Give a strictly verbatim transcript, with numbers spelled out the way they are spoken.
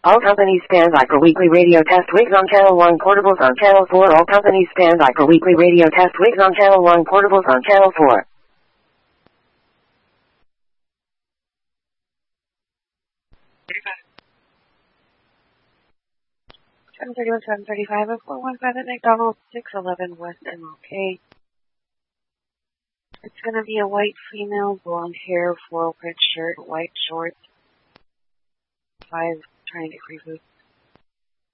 All companies stand by for weekly radio test. Wigs on channel one, portables on channel four. All companies stand by for weekly radio test. Wigs on channel one, portables on channel four. seven thirty-one, seven thirty-five, and four one five at McDonald's, six eleven West M L K. It's going to be a white female, blonde hair, floral print shirt, white shorts, five trying to get free food.